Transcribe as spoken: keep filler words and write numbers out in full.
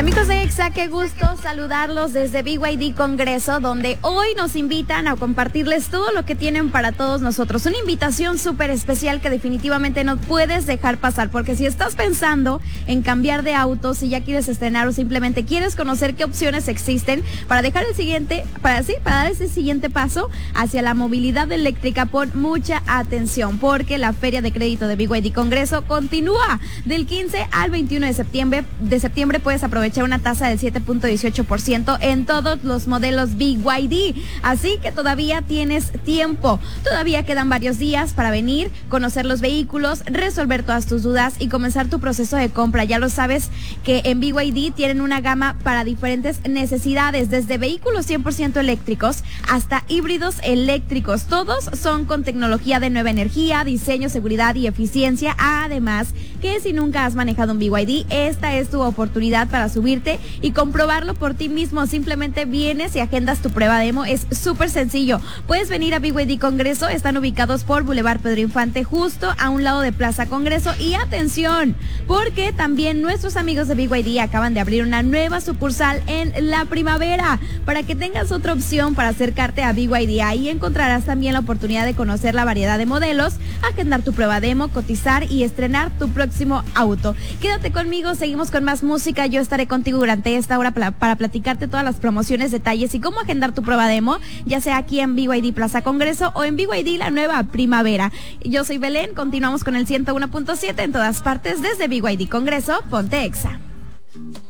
Amigos de Exa, qué gusto saludarlos desde B Y D Congreso, donde hoy nos invitan a compartirles todo lo que tienen para todos nosotros. Una invitación súper especial que definitivamente no puedes dejar pasar, porque si estás pensando en cambiar de auto, si ya quieres estrenar o simplemente quieres conocer qué opciones existen para dejar el siguiente, para sí, para dar ese siguiente paso hacia la movilidad eléctrica, pon mucha atención, porque la Feria de Crédito de B Y D Congreso continúa del quince al veintiuno de septiembre. De septiembre puedes aprovechar una tasa del siete punto dieciocho por ciento en todos los modelos B Y D. Así que todavía tienes tiempo. Todavía quedan varios días para venir, conocer los vehículos, resolver todas tus dudas y comenzar tu proceso de compra. Ya lo sabes que en B Y D tienen una gama para diferentes necesidades, desde vehículos cien por ciento eléctricos hasta híbridos eléctricos. Todos son con tecnología de nueva energía, diseño, seguridad y eficiencia. Además, que si nunca has manejado un B Y D, esta es tu oportunidad para subirte y comprobarlo por ti mismo. Simplemente vienes y agendas tu prueba demo. Es súper sencillo. Puedes venir a B Y D Congreso. Están ubicados por Boulevard Pedro Infante, justo a un lado de Plaza Congreso. Y atención, porque también nuestros amigos de B Y D acaban de abrir una nueva sucursal en La Primavera, para que tengas otra opción para acercarte a B Y D. Ahí encontrarás también la oportunidad de conocer la variedad de modelos, agendar tu prueba demo, cotizar y estrenar tu próximo auto. Quédate conmigo, seguimos con más música. Yo estaré contigo durante esta hora para, para platicarte todas las promociones, detalles y cómo agendar tu prueba demo, ya sea aquí en B Y D Plaza Congreso o en B Y D La Nueva Primavera. Yo soy Belén, continuamos con el ciento uno punto siete en todas partes desde B Y D Congreso. Ponte Exa.